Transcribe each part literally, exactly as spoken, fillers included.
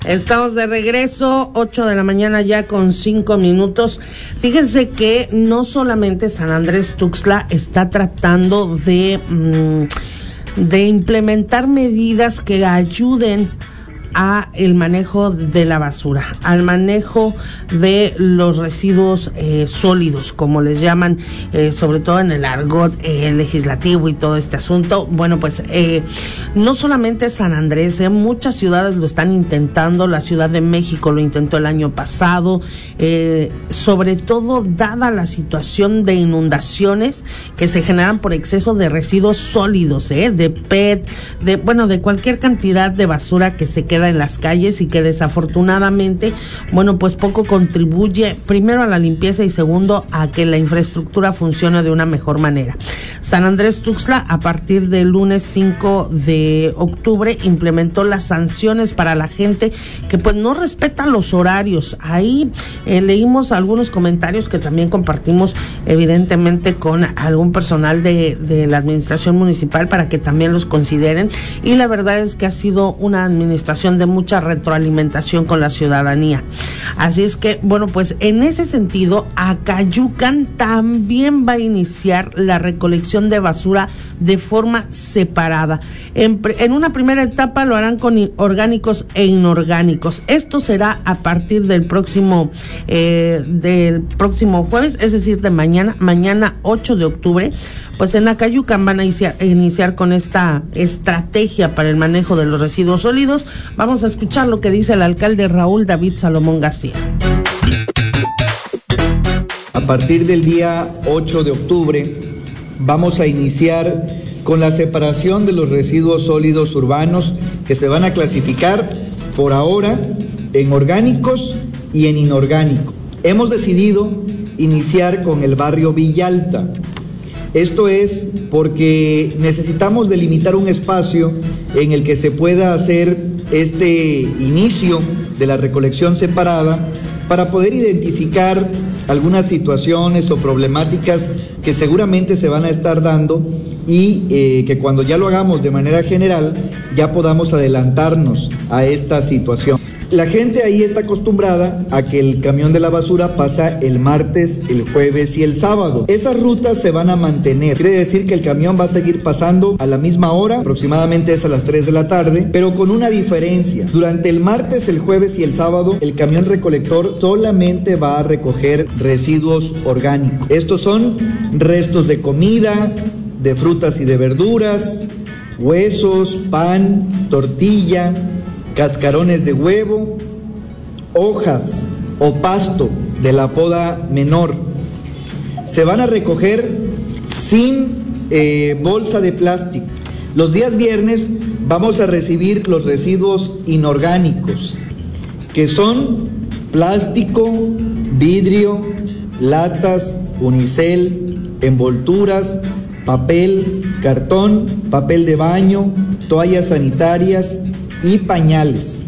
Estamos de regreso, ocho de la mañana ya con cinco minutos. Fíjense que no solamente San Andrés Tuxtla está tratando de, mmm, de implementar medidas que ayuden a el manejo de la basura, al manejo de los residuos eh, sólidos, como les llaman, eh, sobre todo en el argot eh, legislativo y todo este asunto. Bueno, pues eh, no solamente San Andrés, eh, muchas ciudades lo están intentando. La Ciudad de México lo intentó el año pasado, eh, sobre todo dada la situación de inundaciones que se generan por exceso de residuos sólidos, eh, de P E T, de bueno, de cualquier cantidad de basura que se queda en las calles y que desafortunadamente, bueno, pues poco contribuye, primero a la limpieza y segundo a que la infraestructura funcione de una mejor manera. San Andrés Tuxtla, a partir del lunes cinco de octubre, implementó las sanciones para la gente que pues no respeta los horarios. Ahí eh, leímos algunos comentarios que también compartimos evidentemente con algún personal de, de la administración municipal para que también los consideren, y la verdad es que ha sido una administración de mucha retroalimentación con la ciudadanía. Así es que, bueno, pues en ese sentido, Acayucan también va a iniciar la recolección de basura de forma separada. En, en una primera etapa lo harán con orgánicos e inorgánicos. Esto será a partir del próximo eh, del próximo jueves, es decir, de mañana, mañana ocho de octubre. Pues en Acayucan van a iniciar, iniciar con esta estrategia para el manejo de los residuos sólidos. Vamos a escuchar lo que dice el alcalde Raúl David Salomón García. A partir del día ocho de octubre vamos a iniciar con la separación de los residuos sólidos urbanos que se van a clasificar por ahora en orgánicos y en inorgánicos. Hemos decidido iniciar con el barrio Villalta. Esto es porque necesitamos delimitar un espacio en el que se pueda hacer este inicio de la recolección separada para poder identificar algunas situaciones o problemáticas que seguramente se van a estar dando y eh, que cuando ya lo hagamos de manera general ya podamos adelantarnos a esta situación. La gente ahí está acostumbrada a que el camión de la basura pasa el martes, el jueves y el sábado. Esas rutas se van a mantener. Quiere decir que el camión va a seguir pasando a la misma hora, aproximadamente es a las tres de la tarde, pero con una diferencia. Durante el martes, el jueves y el sábado, el camión recolector solamente va a recoger residuos orgánicos. Estos son restos de comida, de frutas y de verduras, huesos, pan, tortilla, cascarones de huevo, hojas o pasto de la poda menor. Se van a recoger sin eh, bolsa de plástico. Los días viernes vamos a recibir los residuos inorgánicos, que son plástico, vidrio, latas, unicel, envolturas, papel, cartón, papel de baño, toallas sanitarias y pañales.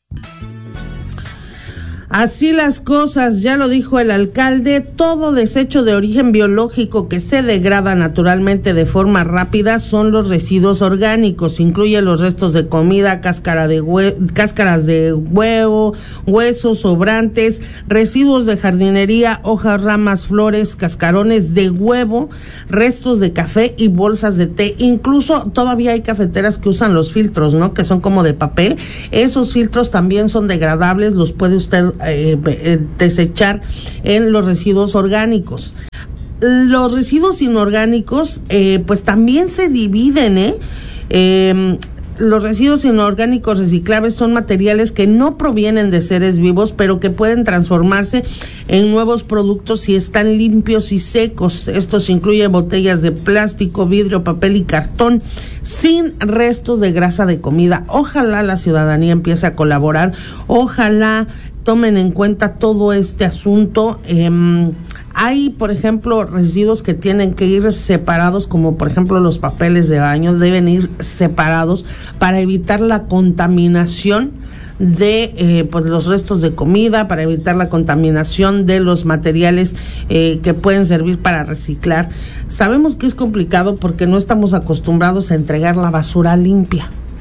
Así las cosas, ya lo dijo el alcalde, todo desecho de origen biológico que se degrada naturalmente de forma rápida son los residuos orgánicos. Incluye los restos de comida, cáscara de hue- cáscaras de huevo, huesos, sobrantes, residuos de jardinería, hojas, ramas, flores, cascarones de huevo, restos de café y bolsas de té. Incluso todavía hay cafeteras que usan los filtros, ¿no? Que son como de papel. Esos filtros también son degradables, los puede usted Eh, eh, desechar en los residuos orgánicos. Los residuos inorgánicos eh, pues también se dividen, ¿eh? Eh, Los residuos inorgánicos reciclables son materiales que no provienen de seres vivos, pero que pueden transformarse en nuevos productos si están limpios y secos. Estos incluyen botellas de plástico, vidrio, papel y cartón, sin restos de grasa de comida. Ojalá la ciudadanía empiece a colaborar, ojalá tomen en cuenta todo este asunto. Eh, Hay, por ejemplo, residuos que tienen que ir separados, como por ejemplo los papeles de baño, deben ir separados para evitar la contaminación de eh, pues los restos de comida, para evitar la contaminación de los materiales eh, que pueden servir para reciclar. Sabemos que es complicado porque no estamos acostumbrados a entregar la basura limpia.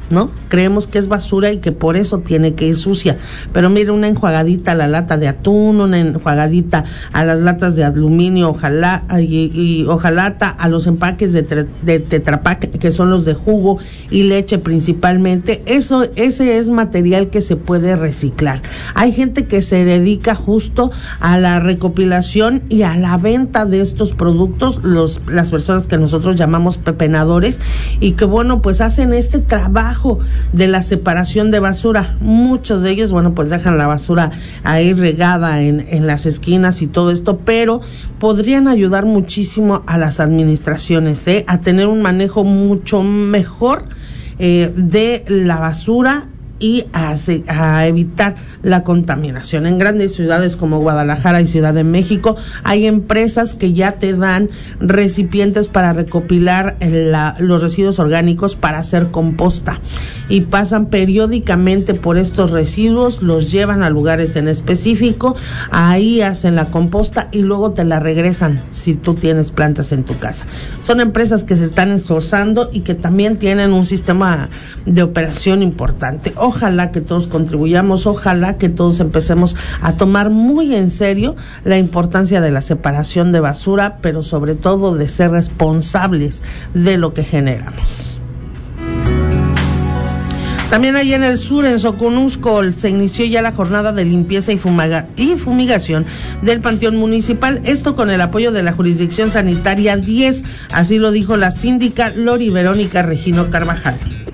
¿no? Creemos que es basura y que por eso tiene que ir sucia. Pero mire, una enjuagadita a la lata de atún, una enjuagadita a las latas de aluminio, ojalá, y, y ojalata, a los empaques de, tre, de Tetra Pak, que son los de jugo y leche principalmente. Eso, ese es material que se puede reciclar. Hay gente que se dedica justo a la recopilación y a la venta de estos productos, los, las personas que nosotros llamamos pepenadores, y que bueno, pues hacen este trabajo de la separación de basura. Muchos de ellos, bueno, pues dejan la basura ahí regada en, en las esquinas y todo esto, pero podrían ayudar muchísimo a las administraciones, ¿eh? a tener un manejo mucho mejor eh, de la basura y a, a evitar la contaminación. En grandes ciudades como Guadalajara y Ciudad de México hay empresas que ya te dan recipientes para recopilar la, los residuos orgánicos para hacer composta, y pasan periódicamente por estos residuos, los llevan a lugares en específico, ahí hacen la composta y luego te la regresan si tú tienes plantas en tu casa. Son empresas que se están esforzando y que también tienen un sistema de operación importante. Ojalá que todos contribuyamos, ojalá que todos empecemos a tomar muy en serio la importancia de la separación de basura, pero sobre todo de ser responsables de lo que generamos. También allá en el sur, en Soconusco, se inició ya la jornada de limpieza y, fumaga, y fumigación del Panteón Municipal, esto con el apoyo de la Jurisdicción Sanitaria diez, así lo dijo la síndica Lori Verónica Regino Carvajal.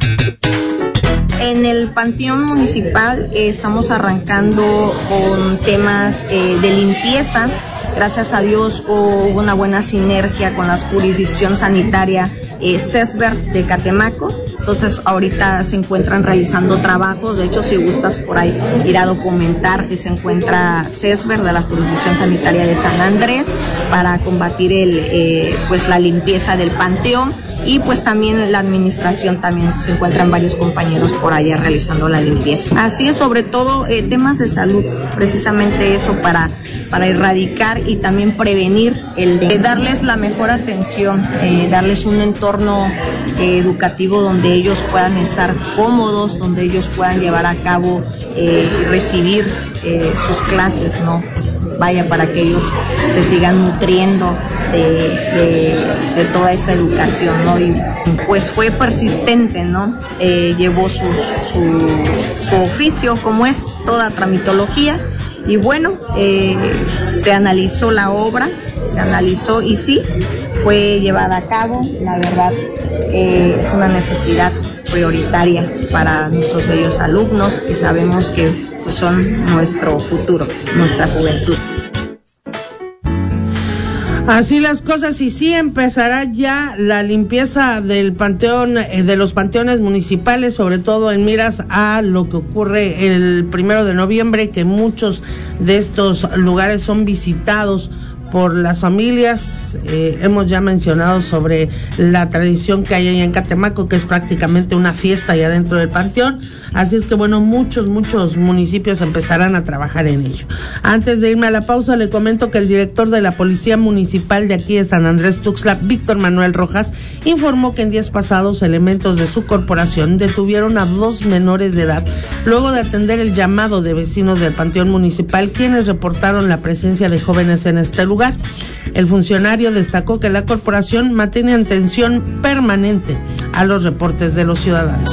En el Panteón Municipal eh, estamos arrancando con temas eh, de limpieza. Gracias a Dios hubo una buena sinergia con la Jurisdicción Sanitaria eh, CESBER de Catemaco. Entonces ahorita se encuentran realizando trabajos. De hecho, si gustas por ahí ir a documentar, que se encuentra CESBER de la Jurisdicción Sanitaria de San Andrés para combatir el eh, pues la limpieza del panteón. Y pues también la administración, también se encuentran varios compañeros por allá realizando la limpieza. Así es, sobre todo eh, temas de salud, precisamente eso, para, para erradicar y también prevenir el de darles la mejor atención, eh, darles un entorno eh, educativo donde ellos puedan estar cómodos, donde ellos puedan llevar a cabo eh, y recibir eh, sus clases, ¿no? Pues vaya, para que ellos se sigan nutriendo de, de, de toda esta educación, ¿no? Y pues fue persistente, ¿no? Eh, llevó su, su, su oficio, como es toda tramitología, y bueno, eh, se analizó la obra, se analizó y sí, fue llevada a cabo. La verdad, eh, es una necesidad prioritaria para nuestros bellos alumnos, que sabemos que pues, son nuestro futuro, nuestra juventud. Así las cosas, y sí empezará ya la limpieza del panteón, eh, de los panteones municipales, sobre todo en miras a lo que ocurre el primero de noviembre, que muchos de estos lugares son visitados por las familias. Eh, hemos ya mencionado sobre la tradición que hay ahí en Catemaco, que es prácticamente una fiesta allá dentro del panteón. Así es que bueno, muchos, muchos municipios empezarán a trabajar en ello. Antes de irme a la pausa, le comento que el director de la Policía Municipal de aquí de San Andrés Tuxtla, Víctor Manuel Rojas, informó que en días pasados elementos de su corporación detuvieron a dos menores de edad, luego de atender el llamado de vecinos del Panteón Municipal, quienes reportaron la presencia de jóvenes en este lugar. El funcionario destacó que la corporación mantiene atención permanente a los reportes de los ciudadanos.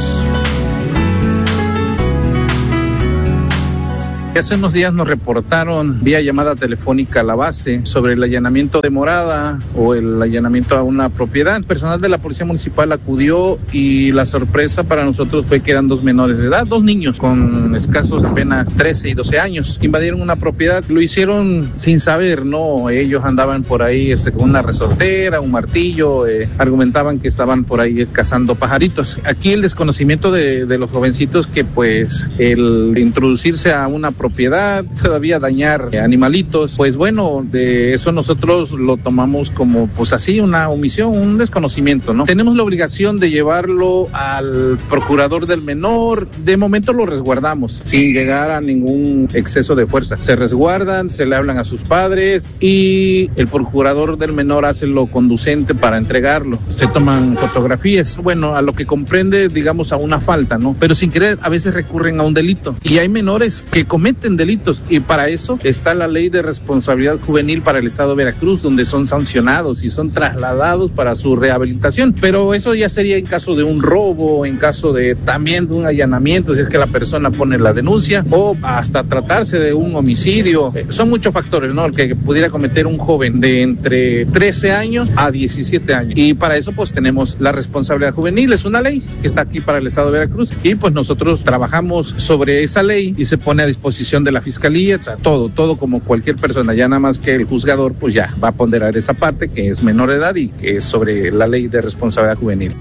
Hace unos días nos reportaron vía llamada telefónica a la base sobre el allanamiento de morada o el allanamiento a una propiedad. El personal de la Policía Municipal acudió y la sorpresa para nosotros fue que eran dos menores de edad, dos niños con escasos apenas trece y doce años. Invadieron una propiedad, lo hicieron sin saber, ¿no? Ellos andaban por ahí este, con una resortera, un martillo, eh, argumentaban que estaban por ahí cazando pajaritos. Aquí el desconocimiento de, de los jovencitos que pues el introducirse a una propiedad propiedad, todavía dañar animalitos. Pues bueno, de eso nosotros lo tomamos como pues así una omisión, un desconocimiento, ¿no? Tenemos la obligación de llevarlo al procurador del menor. De momento lo resguardamos sin llegar a ningún exceso de fuerza. Se resguardan, se le hablan a sus padres y el procurador del menor hace lo conducente para entregarlo. Se toman fotografías, bueno, a lo que comprende, digamos, a una falta, ¿no? Pero sin querer, a veces recurren a un delito. Y hay menores que cometen delitos y para eso está la ley de responsabilidad juvenil para el estado de Veracruz, donde son sancionados y son trasladados para su rehabilitación. Pero eso ya sería en caso de un robo, en caso de también de un allanamiento, si es que la persona pone la denuncia, o hasta tratarse de un homicidio. Eh, son muchos factores, ¿no? El que pudiera cometer un joven de entre trece años a diecisiete años. Y para eso pues tenemos la responsabilidad juvenil, es una ley que está aquí para el estado de Veracruz y pues nosotros trabajamos sobre esa ley y se pone a disposición de la fiscalía, o sea, todo, todo como cualquier persona, ya nada más que el juzgador pues ya va a ponderar esa parte que es menor de edad y que es sobre la ley de responsabilidad juvenil.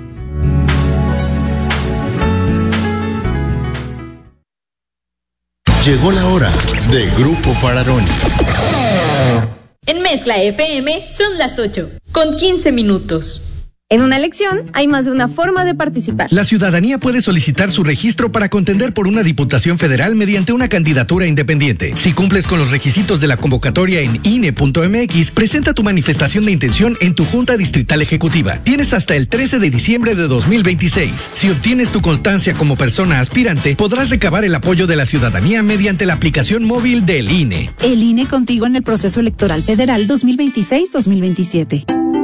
Llegó la hora de Grupo Fararoni. En Mezcla F M son las ocho, con quince minutos. En una elección hay más de una forma de participar. La ciudadanía puede solicitar su registro para contender por una diputación federal mediante una candidatura independiente. Si cumples con los requisitos de la convocatoria en I N E punto M X, presenta tu manifestación de intención en tu Junta Distrital Ejecutiva. Tienes hasta el trece de diciembre de dos mil veintiséis. Si obtienes tu constancia como persona aspirante, podrás recabar el apoyo de la ciudadanía mediante la aplicación móvil del I N E. El I N E contigo en el proceso electoral federal dos mil veintiséis dos mil veintisiete.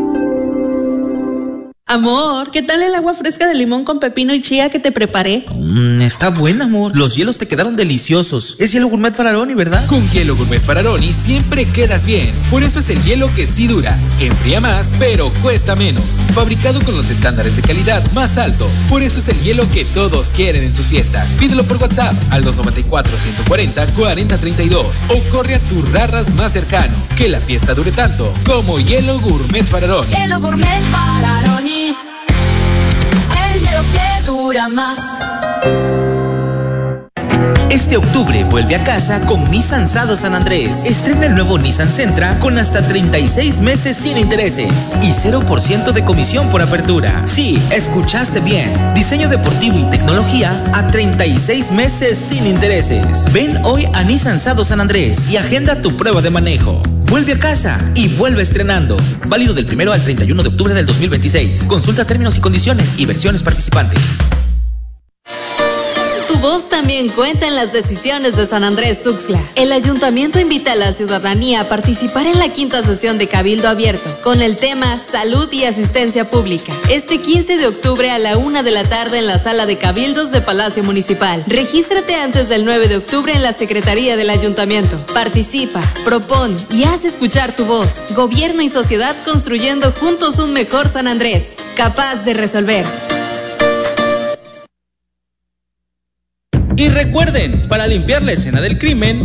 Amor, ¿qué tal el agua fresca de limón con pepino y chía que te preparé? Mm, está buena, amor. Los hielos te quedaron deliciosos. Es hielo gourmet Fararoni, ¿verdad? Con hielo gourmet Fararoni siempre quedas bien. Por eso es el hielo que sí dura, que enfría más, pero cuesta menos. Fabricado con los estándares de calidad más altos. Por eso es el hielo que todos quieren en sus fiestas. Pídelo por WhatsApp al dos nueve cuatro, ciento cuarenta, cuarenta treinta y dos o corre a tu Rarras más cercano. Que la fiesta dure tanto como hielo gourmet Fararoni. Hielo gourmet Fararoni. El hielo que dura más. Este octubre vuelve a casa con Nissan Sado San Andrés. Estrena el nuevo Nissan Sentra con hasta treinta y seis meses sin intereses y cero por ciento de comisión por apertura. Sí, escuchaste bien. Diseño deportivo y tecnología a treinta y seis meses sin intereses. Ven hoy a Nissan Sado San Andrés y agenda tu prueba de manejo. Vuelve a casa y vuelve estrenando. Válido del primero al treinta y uno de octubre del dos mil veintiséis. Consulta términos y condiciones y versiones participantes. Tu voz también cuenta en las decisiones de San Andrés Tuxtla. El ayuntamiento invita a la ciudadanía a participar en la quinta sesión de Cabildo Abierto con el tema Salud y Asistencia Pública. Este quince de octubre a la una de la tarde en la sala de Cabildos de Palacio Municipal. Regístrate antes del nueve de octubre en la Secretaría del Ayuntamiento. Participa, propón y haz escuchar tu voz. Gobierno y sociedad construyendo juntos un mejor San Andrés, capaz de resolver. Y recuerden, para limpiar la escena del crimen,